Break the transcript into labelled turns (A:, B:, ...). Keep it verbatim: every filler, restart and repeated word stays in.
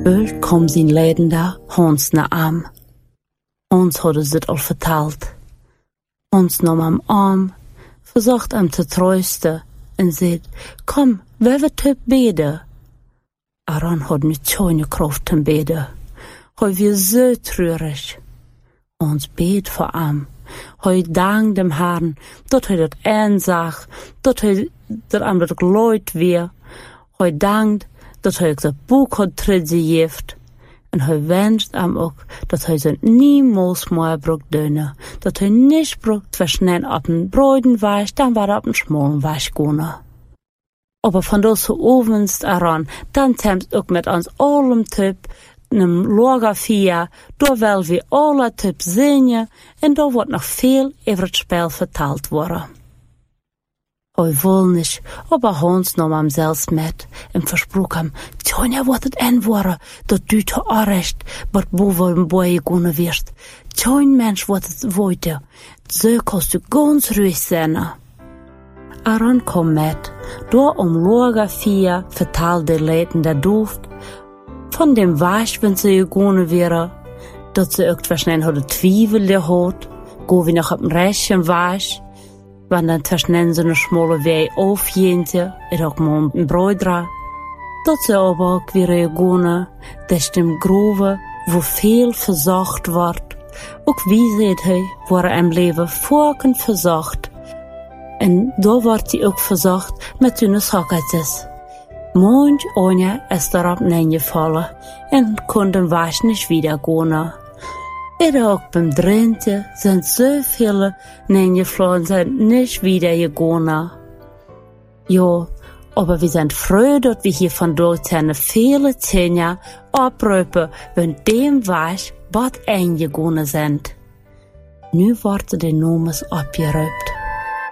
A: Bald kwam zijn leidende ons naar hem. Ons hadden ze het al verteld. Ons nam hem aan, verzocht hem te troosten en zei, kom, we hebben te bidden. Aaron had nu geen kracht te bidden. Hij was zo treurig. Ons bid voor hem. Hij dankte dem Herrn, dat hij dat aanzag, dat hij dat hem dat geluid weer. Hij dankte dat hij dat boek had teruggegeven. En hij wenst hem ook dat hij zijn niemals meer broek doen. Dat hij niet broek versnellen op een bruiden was, dan waar op een smolen was kunnen. Aber van deze ovens Aaron, dan tempt ook met ons allem typ, een loga via, door wel we alle typ zingen, en daar wordt nog veel over het spel verteld worden. Hij wil niet, aber Hans nam hem zelfs met en versprook hem, Tjona wordt het en worden, dat du te arrest, wat boven een boeien kunnen wirst. Tjon mens wordt het worden, zo kost u gans ruis zijn. Aaron kwam met, door om loga via vertaalde leidende dooft, van dem was, wenn ze gegaan waren, dat ze ook waarschijnlijk hadden twijfel gehad, go we nog op een reisje was, want dan waarschijnlijk ze een smalle wei afjeente, en ook maar een broodra, dat ze aber ook weer gegaan, des dem grove, wo veel verzacht wordt, ook wie zei hij, waar hem leven voorken verzacht, en daar wordt hij ook verzacht met hun zakkertjes. Manch Anja is daarop neergevallen en kon de was niet weer gaan. En ook beim drentje zijn zoveel neergevallen zijn niet weer gegaan. Ja, aber we zijn froh dat we hier vandaag zijn vele tijden oproepen, wenn dem was wat eingegaan zijn. Nu worden de noemers opgeroepen.